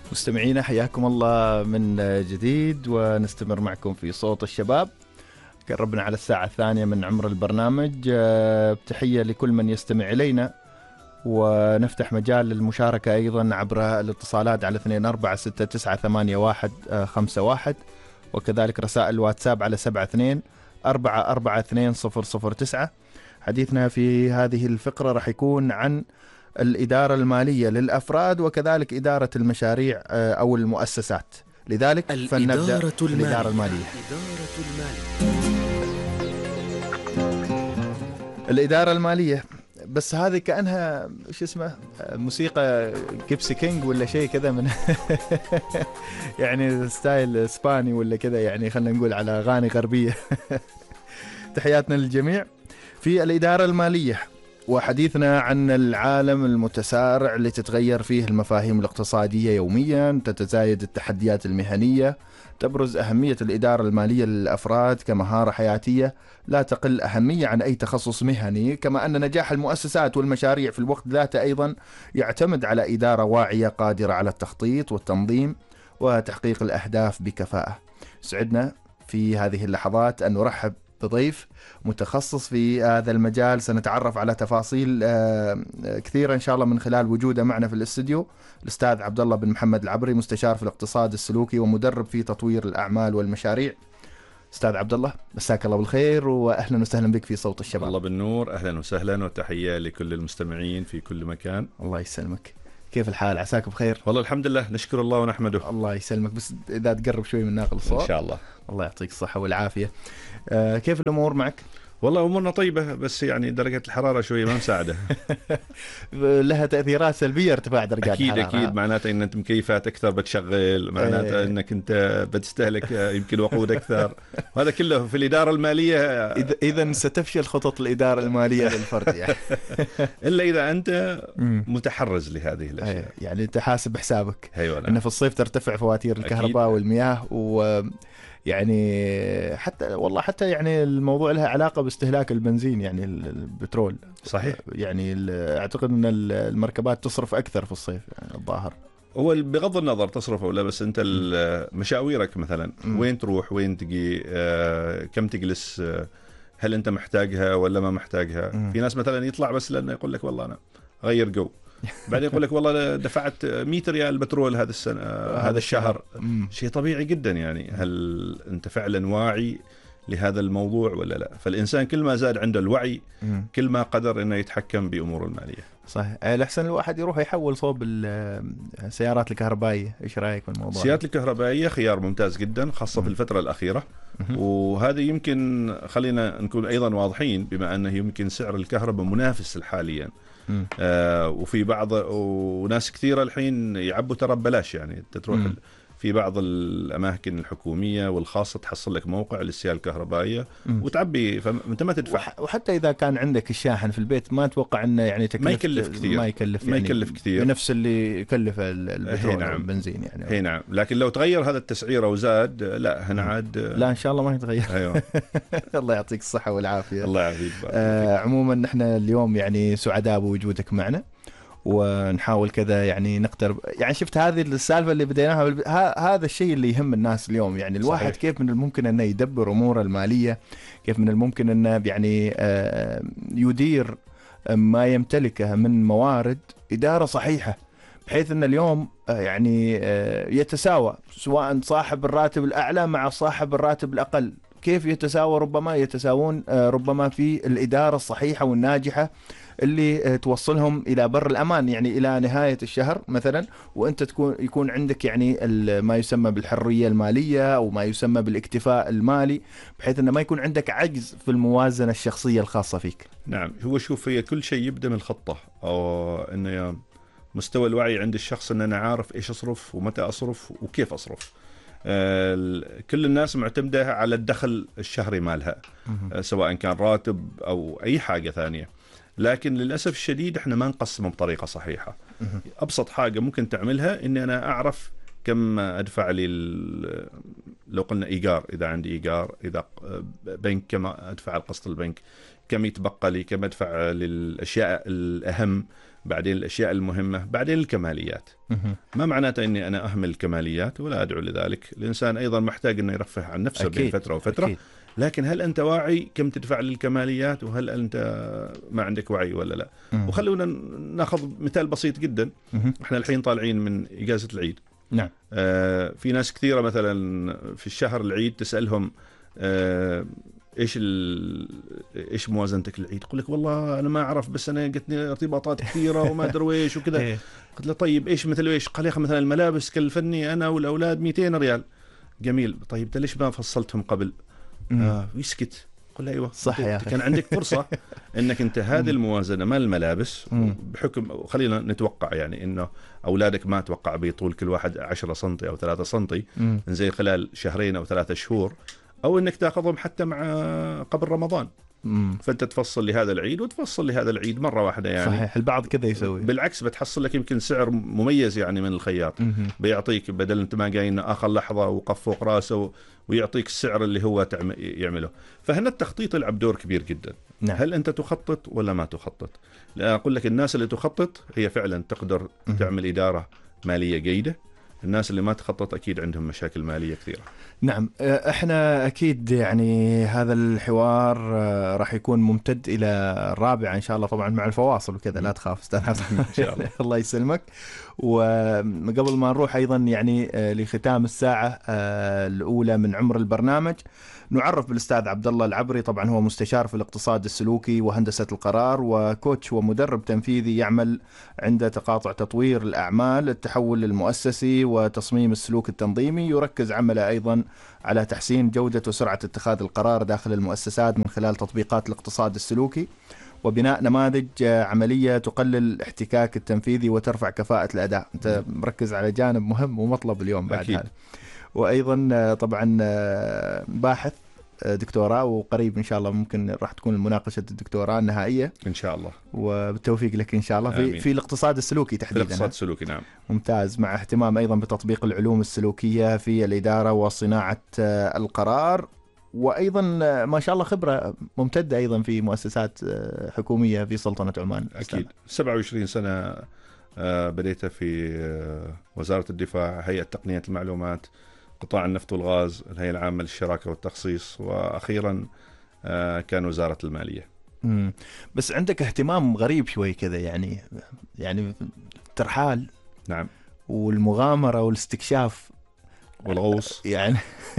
مستمعينا حياكم الله من جديد، ونستمر معكم في صوت الشباب. قربنا على الساعة الثانية من عمر البرنامج. بتحية لكل من يستمع إلينا، ونفتح مجال للمشاركة أيضا عبر الاتصالات على 2469985151، وكذلك رسائل الواتساب على 72442009. حديثنا في هذه الفقرة رح يكون عن الإدارة المالية للأفراد، وكذلك إدارة المشاريع أو المؤسسات. لذلك فلنبدأ الإدارة المالية. الإدارة المالية، بس هذه كأنها شو اسمه موسيقى كيبسي كينج ولا شيء كذا من يعني ستايل اسباني ولا كذا، يعني خلينا نقول على أغاني غربية. تحياتنا للجميع في الإدارة المالية، وحديثنا عن العالم المتسارع اللي تتغير فيه المفاهيم الاقتصادية يوميا، تتزايد التحديات المهنية، تبرز أهمية الإدارة المالية للأفراد كمهارة حياتية لا تقل أهمية عن أي تخصص مهني، كما أن نجاح المؤسسات والمشاريع في الوقت ذاته أيضا يعتمد على إدارة واعية قادرة على التخطيط والتنظيم وتحقيق الأهداف بكفاءة. سعدنا في هذه اللحظات أن نرحب بضيف متخصص في هذا المجال، سنتعرف على تفاصيل كثيرة إن شاء الله من خلال وجوده معنا في الاستديو. الأستاذ عبد الله بن محمد العبري، مستشار في الاقتصاد السلوكي ومدرب في تطوير الأعمال والمشاريع. أستاذ عبد الله، مساك الله بالخير وأهلا وسهلا بك في صوت الشباب. الله بالنور، أهلا وسهلا، وتحية لكل المستمعين في كل مكان. الله يسلمك، كيف الحال؟ عساك بخير؟ والله الحمد لله، نشكر الله ونحمده. الله يسلمك، بس إذا تقرب شوي من ناقل الصوت إن شاء الله. الله يعطيك الصحة والعافية. كيف الأمور معك؟ والله أمورنا طيبة، بس يعني درجة الحرارة شوية ما مساعدة. لها تأثيرات سلبية ارتفاع درجات الحرارة. أكيد معناته إن أنت مكيفات أكثر بتشغل، معناته إنك أنت بتستهلك يمكن وقود أكثر. وهذا كله في الإدارة المالية. إذا ستفشل خطط الإدارة المالية للفرد يعني. إلا إذا أنت متحرز لهذه الأشياء، يعني أنت حاسب حسابك أيوة. إن في الصيف ترتفع فواتير الكهرباء والمياه، يعني حتى يعني الموضوع لها علاقة باستهلاك البنزين، يعني البترول. صحيح. يعني أعتقد أن المركبات تصرف أكثر في الصيف يعني الظاهر. هو بغض النظر تصرف ولا، بس أنت مشاويرك مثلا وين تروح، وين تجي، كم تجلس، هل أنت محتاجها ولا ما محتاجها. في ناس مثلا يطلع بس لأنه يقول لك والله أنا غير جو، بعدين يقول لك والله دفعت 100 ريال بترول هذا السنة هذا الشهر. شيء طبيعي جدا يعني. هل أنت فعلا واعي لهذا الموضوع ولا لا؟ فالإنسان كل ما زاد عنده الوعي كل ما قدر إنه يتحكم بأمور المالية. صحيح. الأحسن الواحد يروح يحول صوب السيارات الكهربائية. إيش رأيك في الموضوع؟ السيارات الكهربائية خيار ممتاز جدا، خاصة في الفترة الأخيرة. وهذا يمكن خلينا نكون أيضا واضحين، بما أنه يمكن سعر الكهرباء منافس حاليا. وفي بعض وناس كثيرة الحين يعبوا ترى ببلاش، يعني تروح في بعض الأماكن الحكومية والخاصة تحصل لك موقع للسيارة الكهربائية وتعبي، فأنت ما تدفع. وحتى إذا كان عندك الشاحن في البيت ما أتوقع أنه يعني تكلف، ما يكلف كثير، ما يكلف كثير بنفس اللي يكلف البترول أو البنزين يعني. هي نعم، لكن لو تغير هذا التسعيرة وزاد، لا هنا عاد لا إن شاء الله ما يتغير. أيوة. الله يعطيك الصحة والعافية. الله يعافيك. عموما نحن اليوم يعني سعداء بوجودك معنا، ونحاول كذا يعني نقترب. يعني شفت هذه السالفة اللي بديناها، هذا الشيء اللي يهم الناس اليوم. يعني الواحد صحيح. كيف من الممكن أنه يدبر أموره المالية، كيف من الممكن أنه يعني يدير ما يمتلكه من موارد إدارة صحيحة، بحيث أن اليوم يعني يتساوى، سواء صاحب الراتب الأعلى مع صاحب الراتب الأقل. كيف يتساوى؟ ربما يتساوون ربما في الإدارة الصحيحة والناجحة اللي توصلهم إلى بر الأمان، يعني إلى نهاية الشهر مثلا، وأنت يكون عندك يعني ما يسمى بالحرية المالية أو ما يسمى بالاكتفاء المالي، بحيث أنه ما يكون عندك عجز في الموازنة الشخصية الخاصة فيك. نعم. هو شوف، هي كل شيء يبدأ من الخطة، أو إنه مستوى الوعي عند الشخص إن أنا عارف إيش أصرف ومتى أصرف وكيف أصرف. كل الناس معتمدة على الدخل الشهري مالها، سواء كان راتب أو أي حاجة ثانية. لكن للأسف الشديد احنا ما نقسمه بطريقة صحيحة. أبسط حاجة ممكن تعملها إني أنا أعرف كم أدفع لي، لو قلنا إيجار، إذا عندي إيجار، إذا بنك كم أدفع القسط البنك، كم يتبقى لي، كم أدفع للأشياء الأهم بعدين الأشياء المهمة، بعدين الكماليات. ما معناته أني أنا أهمل الكماليات ولا أدعو لذلك. الإنسان أيضا محتاج أنه يرفه عن نفسه بين فترة وفترة. أكيد. لكن هل أنت واعي كم تدفع للكماليات، وهل أنت ما عندك وعي ولا لا؟ وخلونا ناخذ مثال بسيط جدا. احنا الحين طالعين من إجازة العيد. نعم. في ناس كثيرة مثلا في الشهر العيد تسألهم ايش موازنتك للعيد؟ يقول لك والله انا ما اعرف، بس انا جتني ارتباطات كثيره وما ادري ايش وكذا. قلت له طيب ايش مثل ايش؟ قال يا اخي مثلا الملابس كلفني انا والاولاد 200 ريال. جميل، طيب انت ليش ما فصلتهم قبل؟ يسكت. قل ايوه صح يا أخي. كان عندك فرصه انك انت هذه الموازنه مال الملابس بحكم، خلينا نتوقع يعني انه اولادك ما توقع بيطول كل واحد 10 سم او 3 سم زي خلال شهرين او 3 شهور، او انك تاخذهم حتى مع قبل رمضان. فانت تفصل لهذا العيد وتفصل لهذا العيد مره واحده يعني. صحيح، البعض كذا يسوي. بالعكس بتحصل لك يمكن سعر مميز يعني من الخياط. بيعطيك بدل انت ما جاي اخر لحظه وقف فوق راسه ويعطيك السعر اللي هو يعمله. فهنا التخطيط يلعب دور كبير جدا. نعم. هل انت تخطط ولا ما تخطط؟ لا اقول لك الناس اللي تخطط هي فعلا تقدر تعمل اداره ماليه جيده. الناس اللي ما تخطط أكيد عندهم مشاكل مالية كثيرة. نعم. احنا أكيد يعني هذا الحوار راح يكون ممتد إلى الرابعة إن شاء الله، طبعا مع الفواصل وكذا. لا تخاف أستاذ حسن إن شاء الله. الله يسلمك. وقبل ما نروح أيضا يعني لختام الساعة الأولى من عمر البرنامج، نعرف بالأستاذ عبد الله العبري. طبعا هو مستشار في الاقتصاد السلوكي وهندسة القرار، وكوتش ومدرب تنفيذي يعمل عند تقاطع تطوير الأعمال، التحول المؤسسي وتصميم السلوك التنظيمي. يركز عمله أيضا على تحسين جودة وسرعة اتخاذ القرار داخل المؤسسات من خلال تطبيقات الاقتصاد السلوكي، وبناء نماذج عملية تقلل الاحتكاك التنفيذي وترفع كفاءة الأداء. أنت مركز على جانب مهم ومطلب اليوم بعد أكيد. هذا. وأيضا طبعا باحث دكتوراه، وقريب إن شاء الله ممكن راح تكون مناقشة الدكتوراه النهائية إن شاء الله، وبالتوفيق لك إن شاء الله في الاقتصاد السلوكي تحديدا. في الاقتصاد السلوكي نعم. ممتاز. مع اهتمام أيضا بتطبيق العلوم السلوكية في الإدارة وصناعة القرار، وأيضا ما شاء الله خبرة ممتدة أيضا في مؤسسات حكومية في سلطنة عمان. أكيد 27 سنة بديت في وزارة الدفاع، هيئة تقنية المعلومات، قطاع النفط والغاز، الهيئة العامة للشراكة والتخصيص، وأخيرا كان وزارة المالية. بس عندك اهتمام غريب شوي كذا يعني الترحال. نعم. والمغامرة والاستكشاف والغوص يعني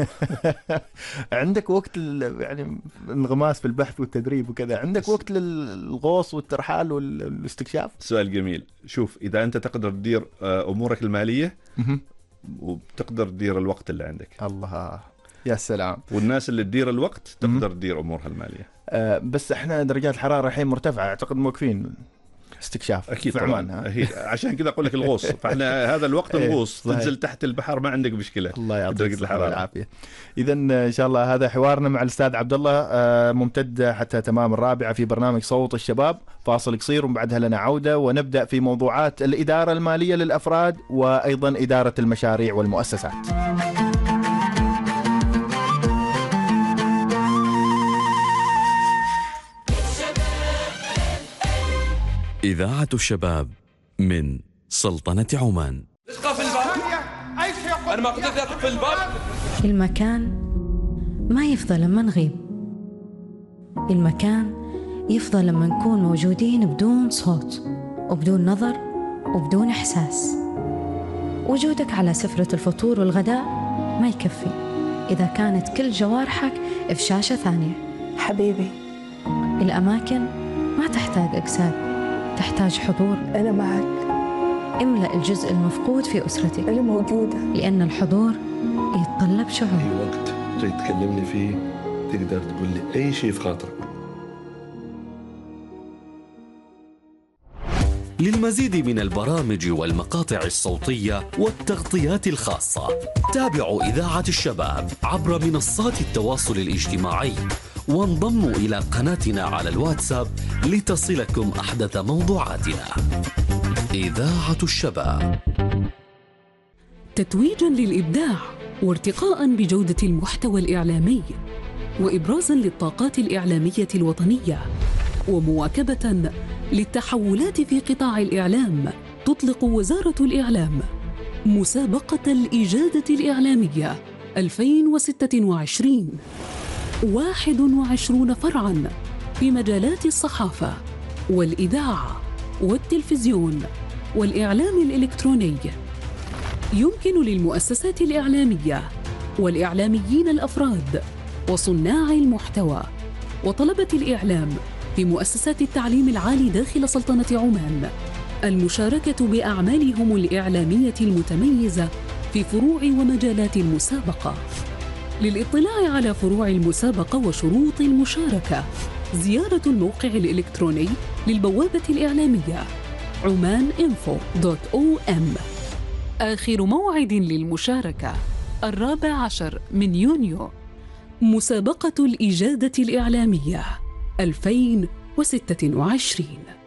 عندك وقت يعني الانغماس في البحث والتدريب وكذا، عندك وقت للغوص والترحال والاستكشاف؟ سؤال جميل. شوف، إذا أنت تقدر تدير أمورك المالية وبتقدر تدير الوقت اللي عندك. الله يا سلام. والناس اللي تدير الوقت تقدر تدير أمورها المالية. بس احنا درجات الحرارة الحين مرتفعة، اعتقد موقفين استكشاف. أكيد طبعا. عشان كذا أقول لك الغوص. فإحنا هذا الوقت الغوص تنزل تحت البحر ما عندك مشكلة. الله يعطيك الصحة والعافية. إذا إن شاء الله هذا حوارنا مع الأستاذ عبد الله ممتد حتى تمام الرابعة في برنامج صوت الشباب. فاصل قصير وبعدها لنا عودة، ونبدأ في موضوعات الإدارة المالية للأفراد وأيضا إدارة المشاريع والمؤسسات. إذاعة الشباب من سلطنة عمان. في الباب. أنا ما قدرت أدخل في الباب. المكان ما يفضل لما نغيب، المكان يفضل لما نكون موجودين بدون صوت وبدون نظر وبدون إحساس. وجودك على سفرة الفطور والغداء ما يكفي إذا كانت كل جوارحك في شاشة ثانية. حبيبي، الأماكن ما تحتاج أجساد، تحتاج حضور. أنا معك. املأ الجزء المفقود في أسرتك. أنا موجودة. لأن الحضور يتطلب شعور. أي وقت تريد تكلمني فيه تقدر تقول لي أي شيء في خاطرك. للمزيد من البرامج والمقاطع الصوتية والتغطيات الخاصة، تابعوا إذاعة الشباب عبر منصات التواصل الاجتماعي، وانضموا إلى قناتنا على الواتساب لتصلكم أحدث موضوعاتنا. إذاعة الشباب. تتويجاً للإبداع وارتقاءً بجودة المحتوى الإعلامي، وإبرازاً للطاقات الإعلامية الوطنية، ومواكبة للتحولات في قطاع الإعلام تطلق وزارة الإعلام مسابقة الإجادة الإعلامية 2026، 21 فرعاً في مجالات الصحافة والإذاعة والتلفزيون والإعلام الإلكتروني. يمكن للمؤسسات الإعلامية والإعلاميين الأفراد وصناع المحتوى وطلبة الإعلام في مؤسسات التعليم العالي داخل سلطنة عمان المشاركة بأعمالهم الإعلامية المتميزة في فروع ومجالات المسابقة. للإطلاع على فروع المسابقة وشروط المشاركة زيارة الموقع الإلكتروني للبوابة الإعلامية omaninfo.om. آخر موعد للمشاركة 14 من يونيو. مسابقة الإجادة الإعلامية 2026.